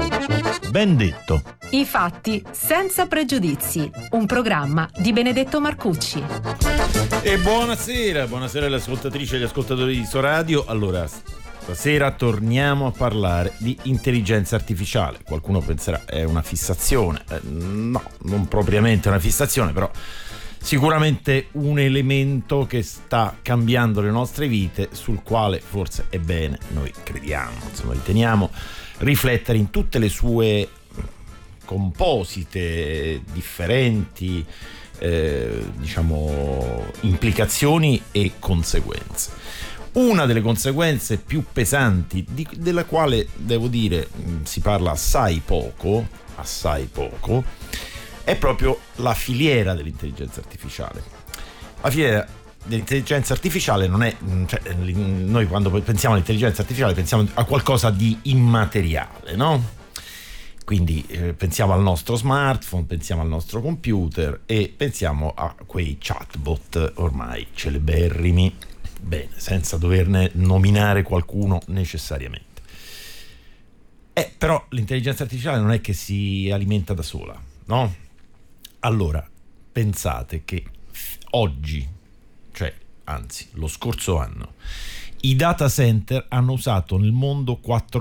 Ben detto. I fatti senza pregiudizi. Un programma di Benedetto Marcucci. E buonasera alle ascoltatrici e agli ascoltatori di Soradio. Allora, stasera torniamo a parlare di intelligenza artificiale. Qualcuno penserà è una fissazione. No, non propriamente una fissazione, però sicuramente un elemento che sta cambiando le nostre vite, sul quale forse è bene, noi crediamo, insomma riteniamo, riflettere in tutte le sue composite, differenti implicazioni e conseguenze. Una delle conseguenze più pesanti, della quale devo dire si parla assai poco, è proprio la filiera dell'intelligenza artificiale. La filiera dell'intelligenza artificiale non è, noi quando pensiamo all'intelligenza artificiale pensiamo a qualcosa di immateriale, no? Quindi pensiamo al nostro smartphone, pensiamo al nostro computer e pensiamo a quei chatbot ormai celeberrimi, bene, senza doverne nominare qualcuno necessariamente. Però l'intelligenza artificiale non è che si alimenta da sola, no? Allora, pensate che oggi, anzi lo scorso anno, i data center hanno usato nel mondo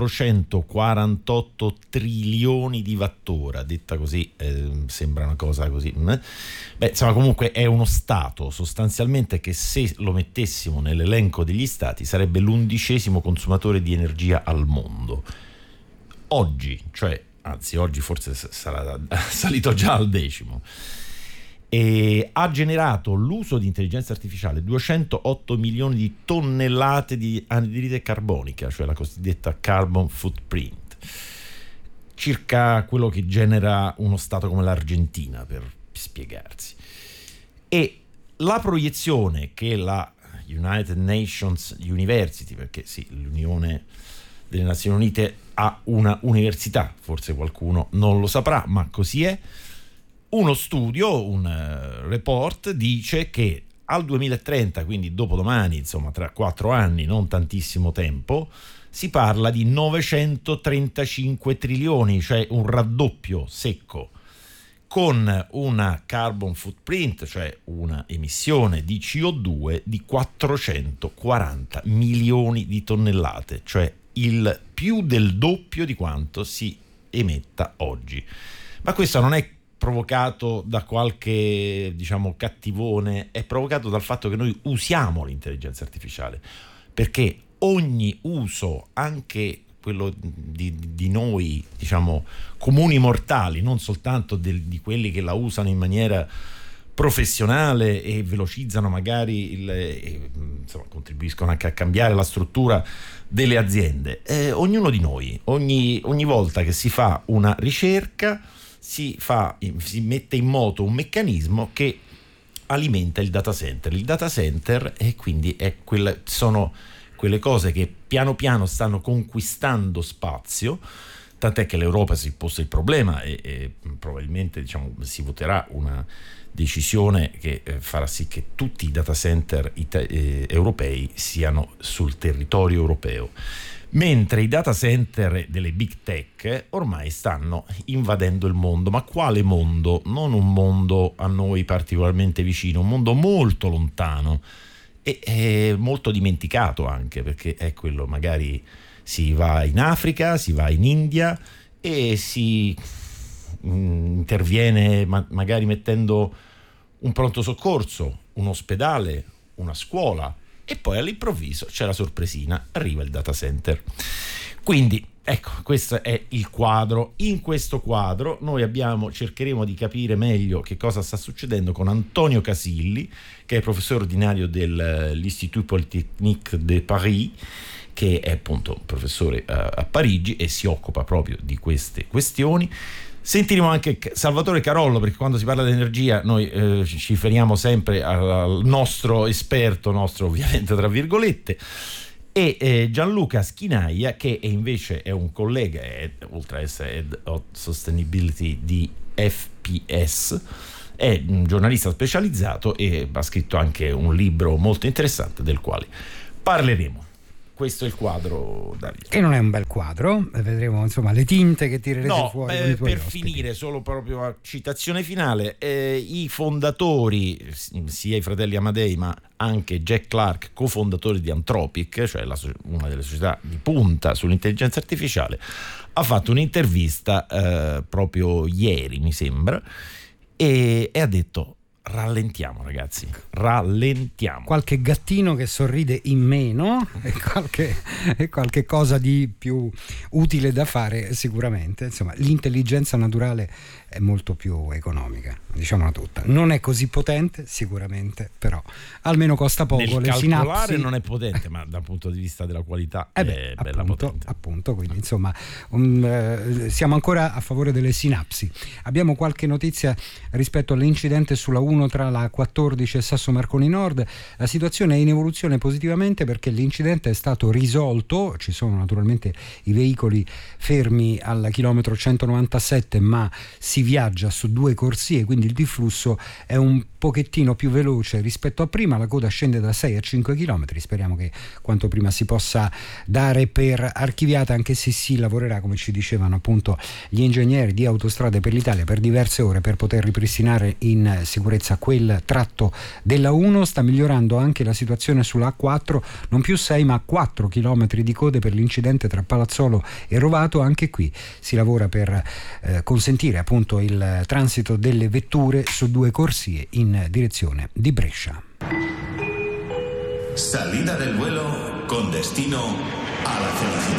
448 trilioni di wattora. Detta così sembra una cosa così. Insomma, comunque è uno stato sostanzialmente che, se lo mettessimo nell'elenco degli stati, sarebbe l'11° consumatore di energia al mondo. Oggi forse sarà salito già al 10°. E ha generato l'uso di intelligenza artificiale 208 milioni di tonnellate di anidride carbonica, cioè la cosiddetta carbon footprint, circa quello che genera uno stato come l'Argentina, per spiegarsi. E la proiezione che la United Nations University, perché sì, l'Unione delle Nazioni Unite ha una università, forse qualcuno non lo saprà, ma così è. Uno studio, un report, dice che al 2030, quindi dopodomani, insomma tra 4 anni, non tantissimo tempo, si parla di 935 trilioni, cioè un raddoppio secco, con una carbon footprint, cioè una emissione di CO2 di 440 milioni di tonnellate, cioè il più del doppio di quanto si emetta oggi. Ma questo non è provocato da qualche, cattivone, è provocato dal fatto che noi usiamo l'intelligenza artificiale, perché ogni uso, anche quello di noi, comuni mortali, non soltanto di quelli che la usano in maniera professionale e velocizzano magari contribuiscono anche a cambiare la struttura delle aziende, ognuno di noi, ogni volta che si fa una ricerca, si mette in moto un meccanismo che alimenta il data center. Il data center sono quelle cose che piano piano stanno conquistando spazio, tant'è che l'Europa si è posto il problema e probabilmente si voterà una decisione che farà sì che tutti i data center europei siano sul territorio europeo. Mentre i data center delle big tech ormai stanno invadendo il mondo. Ma quale mondo? Non un mondo a noi particolarmente vicino, un mondo molto lontano e molto dimenticato anche, perché è quello, magari si va in Africa, si va in India e si interviene magari mettendo un pronto soccorso, un ospedale, una scuola, e poi all'improvviso c'è la sorpresina, arriva il data center. Quindi ecco, questo è il quadro. In questo quadro noi cercheremo di capire meglio che cosa sta succedendo con Antonio Casilli, che è professore ordinario dell'Institut Polytechnique de Paris, che è appunto professore a Parigi e si occupa proprio di queste questioni. Sentiremo anche Salvatore Carollo, perché quando si parla di energia noi ci riferiamo sempre al nostro esperto, ovviamente tra virgolette, e Gianluca Schinaia, che invece è un collega, oltre a essere Head of Sustainability di FPS, è un giornalista specializzato e ha scritto anche un libro molto interessante del quale parleremo. questo è il quadro, Davide. E non è un bel quadro, vedremo insomma le tinte che tirerete fuori con i tuoi per ospiti. finire, solo proprio a citazione finale, i fondatori, sia i fratelli Amadei ma anche Jack Clark, cofondatori di Anthropic, cioè una delle società di punta sull'intelligenza artificiale, ha fatto un'intervista proprio ieri mi sembra e ha detto: rallentiamo ragazzi, rallentiamo. Qualche gattino che sorride in meno e qualche cosa di più utile da fare sicuramente. Insomma, l'intelligenza naturale è molto più economica, diciamola tutta. Non è così potente sicuramente, però almeno costa poco. Nel le calcolare sinapsi non è potente, ma dal punto di vista della qualità è bella potente. Appunto, quindi insomma siamo ancora a favore delle sinapsi. Abbiamo qualche notizia rispetto all'incidente sulla 1 tra la 14 e Sasso Marconi Nord. La situazione è in evoluzione positivamente perché l'incidente è stato risolto, ci sono naturalmente i veicoli fermi al chilometro 197, ma si viaggia su 2 corsie, quindi il difflusso è un pochettino più veloce rispetto a prima, la coda scende da 6 a 5 km, speriamo che quanto prima si possa dare per archiviata, anche se si lavorerà, come ci dicevano appunto gli ingegneri di Autostrade per l'Italia, per diverse ore per poter ripristinare in sicurezza quel tratto della 1. Sta migliorando anche la situazione sulla A4, non più 6 ma 4 km di code per l'incidente tra Palazzolo e Rovato. Anche qui si lavora per consentire appunto il transito delle vetture su 2 corsie in direzione di Brescia. Salida del vuelo con destino a la felicidad.